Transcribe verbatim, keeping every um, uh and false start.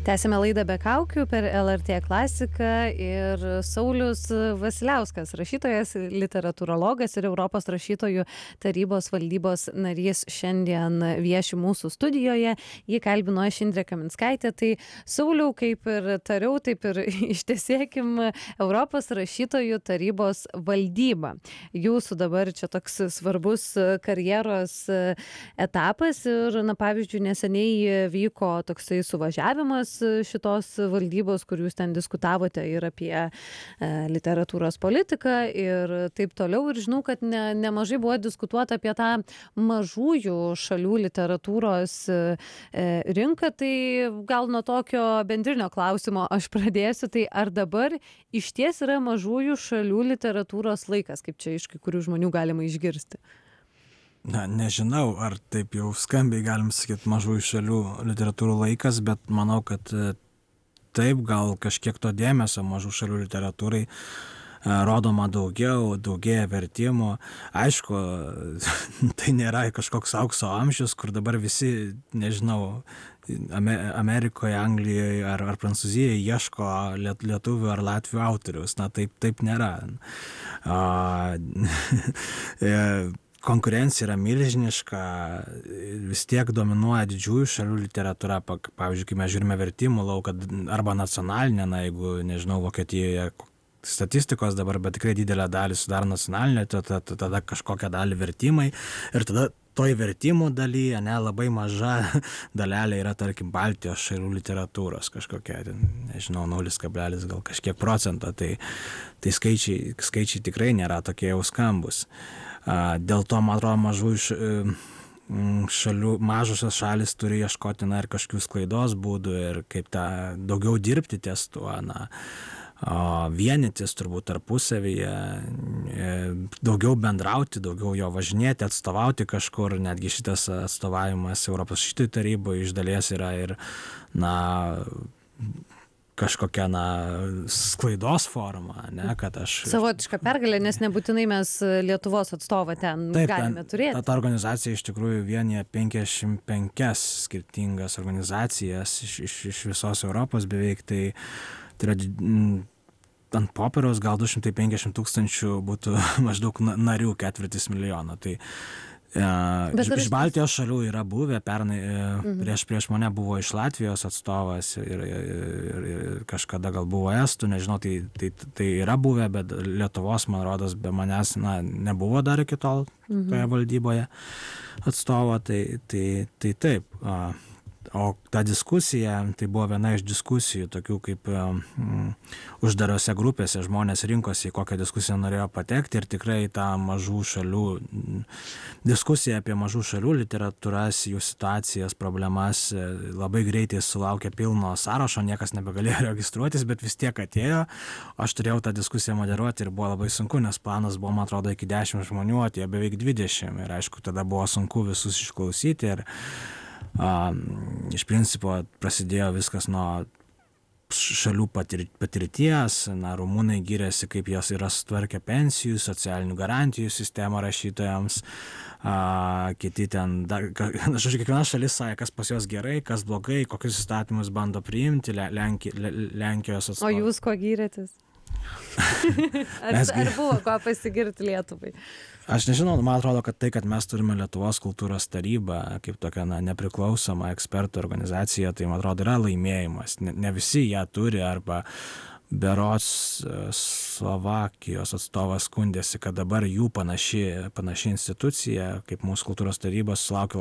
Tęsime laidą be kaukių per L R T klasiką ir Saulius Vasiliauskas, rašytojas, literatūrologas ir Europos rašytojų tarybos valdybos narys šiandien vieši mūsų studijoje. Jį kalbino aš Indrė Kaminskaitė. Tai Sauliau, kaip ir tariau, taip ir ištesėkim Europos rašytojų tarybos valdybą. Jūsų dabar čia toks svarbus karjeros etapas ir, na, pavyzdžiui, neseniai vyko toksai suvažiavimas šitos valdybos, kur jūs ten diskutavote ir apie e, literatūros politiką ir taip toliau. Ir žinau, kad ne, nemažai buvo diskutuota apie tą mažųjų šalių literatūros e, rinką. Tai gal nuo tokio bendrinio klausimo aš pradėsiu. Tai ar dabar iš ties yra mažųjų šalių literatūros laikas, kaip čia iš kai kurių žmonių galima išgirsti? Na, nežinau, ar taip jau skambiai galim sakyti mažųjų šalių literatūrų laikas, bet manau, kad taip, gal kažkiek to dėmesio mažų šalių literatūrai rodoma daugiau, daugėja vertimų. Aišku, tai nėra kažkoks aukso amžius, kur dabar visi, nežinau, Amerikoje, Anglijoje ar, ar Prancūzijoje ieško liet, lietuvių ar latvių autoriaus. Na, taip, taip nėra. A, konkurencija yra milžiniška, vis tiek dominuoja didžiųjų šalių literatūra, pavyzdžiui, kai mes žiūrime vertimų lauką, arba nacionalinė, na, jeigu, nežinau, Vokietijoje statistikos dabar, bet tikrai didelę dalį sudaro nacionalinė, tada, tada kažkokią dalį vertimai ir tada toj vertimų dalyje, ne, labai maža dalelė yra, tarkim, Baltijos šalių literatūros kažkokia, nežinau, nulis kablelis gal kažkiek procento, tai, tai skaičiai, skaičiai tikrai nėra tokie jau skambus. Dėl to, man atrodo, mažų šalių, mažosios šalis turi ieškoti, na, ir kažkokių sklaidos būdų ir kaip tą daugiau dirbti ties tuo, na, vienytis turbūt tarpusavyje, daugiau bendrauti, daugiau jo važinėti, atstovauti kažkur, netgi šitas atstovavimas Europos rašytojų taryboje iš dalies yra ir, na, kažkokia, na, sklaidos forma, ne, kad aš... Savotiška pergalė, nes nebūtinai mes Lietuvos atstovą ten Taip, galime ten, turėti. Ta, ta organizacija iš tikrųjų vienyje penkiasdešimt penkias skirtingas organizacijas iš, iš, iš visos Europos beveik, tai, tai yra ant popieriaus gal du šimtai penkiasdešimt tūkstančių būtų maždaug narių, ketvirtis milijono. Tai iš, iš Baltijos šalių yra buvę, pernai mhm. prieš, prieš mane buvo iš Latvijos atstovas ir, ir, ir kažkada gal buvo estų, nežinau, tai, tai, tai yra buvę, bet Lietuvos, man rodos, be manęs, na, nebuvo dar iki tol mhm. toje valdyboje atstovo, tai, tai, tai taip. O ta diskusija, tai buvo viena iš diskusijų, tokių kaip um, uždarose grupėse žmonės rinkosi, į kokią diskusiją norėjo patekti ir tikrai ta mažų šalių, diskusija apie mažų šalių literatūras, jų situacijas, problemas labai greitai sulaukė pilno sąrašo, niekas nebegalėjo registruotis, bet vis tiek atėjo. Aš turėjau tą diskusiją moderuoti ir buvo labai sunku, nes planas buvo, man atrodo, iki dešimt žmonių, atėjo beveik dvidešimt ir aišku, tada buvo sunku visus išklausyti ir Um, iš principo prasidėjo viskas nuo šalių patir, patirties, na, rumūnai gyrėsi, kaip jos yra sutvarkę pensijų, socialinių garantijų sistemą rašytojams, a, kiti ten, dar, žodžiu, kiekviena šalis sakė, kas pas jos gerai, kas blogai, kokius įstatymus bando priimti, Lenki, Lenkijos atstovai. O jūs kuo gyrėtės? ar, ar buvo ko pasigirti Lietuvai? Aš nežinau, man atrodo, kad tai, kad mes turime Lietuvos kultūros tarybą kaip tokią, na, nepriklausomą ekspertų organizaciją, tai, man atrodo, yra laimėjimas. Ne, ne visi ją turi, arba berods Slovakijos atstovas skundėsi, kad dabar jų panaši, panaši institucija, kaip mūsų kultūros tarybos, sulaukė